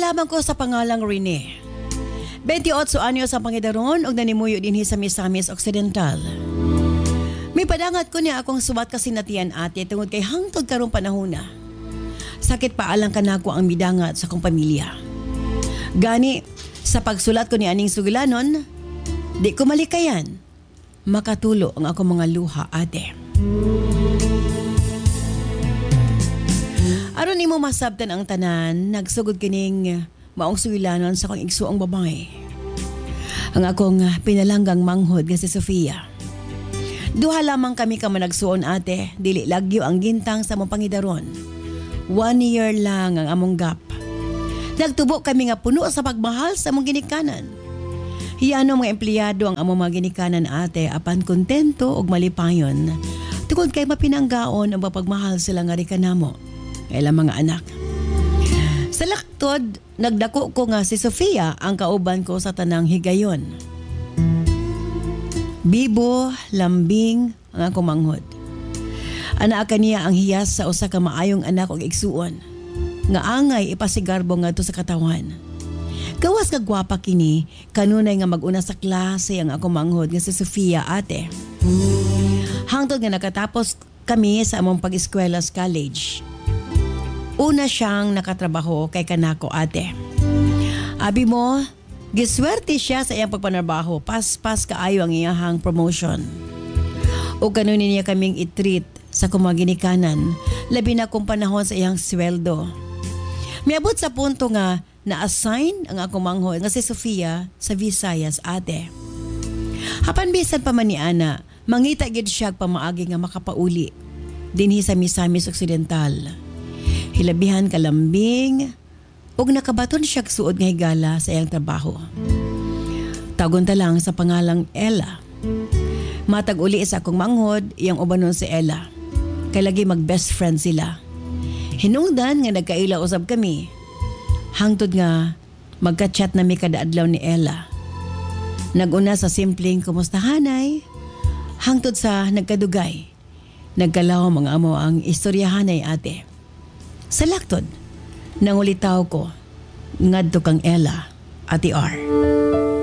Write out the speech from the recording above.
lamang ko sa pangalang Rene. 28 anyos ang pangidaron og nanimuyo dinhi sa Misamis Occidental. May padangat ko niya akong subat kasi natiyan ate tungod kay hangtod karong panahona. Sakit pa alang kanako ang midangat sa kong pamilya. Gani, sa pagsulat ko ni aning sugilanon, di ko malikayan. Makatulo ang akong mga luha ate. Aron imo masabtan ang tanan, nagsugod kining maong sugilanon sa kong igsuong babae. Ang akong pinalanggang manghod nga si Sofia. Duha lamang kami ka managsuon ate, dili lagyo ang gintang sa among pangidaron. 1 year lang ang among gap. Nagtubo kami nga puno sa pagmahal sa among ginikanan. Hiyano mga empleyado ang among mga ginikanan ate apan kontento og malipayon. Tungod kay mapinanggaon ang mapagmahal sila nga rikanamo. Ilang mga anak. Sa laktod, nagdako ko nga si Sofia ang kauban ko sa tanang higayon. Bibo, lambing, ang ako manghod. Anak niya ang hiyas sa usa ka maayong anak og igsuon. Nga angay ipasigarbo nga to sa katawan. Gawas ka gwapa kini, kanunay nga maguna sa klase ang ako manghod nga si Sofia ate. Hangtod nga nakatapos kami sa among pag-eskwela sa college. Una siyang nakatrabaho kay kanako ate. Abi mo, giswerte siya sa iyang pagpanarbaho, pas-pas kaayo ang iyahang promotion. O kanunin niya kaming itreat sa kumaginikanan, labi na kung panahon sa iyang sweldo. Miabot sa punto nga na-assign ang ako manghod nga si Sofia sa Visayas ate. Hapan bisan pa man ni ana, mangita gid siya pamaagi nga makapauli dinhi sa Misamis Occidental. Hilabihan kalambing ug nakabaton siya suod nga higala sa iyang trabaho. Tagon ta lang sa pangalang Ella. Matag uli sa akong manghod, iyang ubanon si Ella. Kay lagi mag-best friend sila. Hinungdan nga nagkaila usab kami. Hangtod nga magka-chat na mi kada adlaw ni Ella. Naguna sa simpleng kumustahanay, hangtod sa nagkadugay. Nagkalaw mga amo ang istoryahanay ate. Sa laktod, nangulitaw ko, ngadto kang Ella, Ate R.